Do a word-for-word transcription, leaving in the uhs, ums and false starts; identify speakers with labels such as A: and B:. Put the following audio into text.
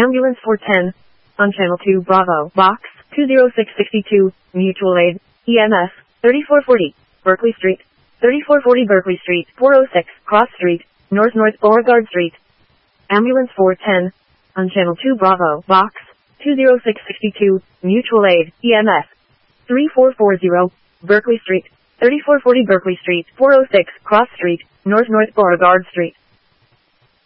A: Ambulance four ten, on Channel two Bravo, Box two zero six six two, Mutual Aid, E M S, thirty-four forty, Berkeley Street, thirty-four forty Berkeley Street, four oh six, Cross Street, North North Beauregard Street. Ambulance four ten, on Channel two Bravo, Box two zero six six two, Mutual Aid, E M S, thirty-four forty, Berkeley Street, thirty-four forty Berkeley Street, four oh six, Cross Street, North North Beauregard Street.